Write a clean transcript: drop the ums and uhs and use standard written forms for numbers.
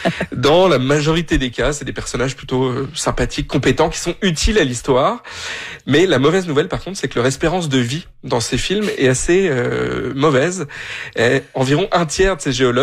Dans la majorité des cas, c'est des personnages plutôt sympathiques, compétents, qui sont utiles à l'histoire. Mais la mauvaise nouvelle, par contre, c'est que leur espérance de vie dans ces films est assez mauvaise. Et environ un tiers de ces géologues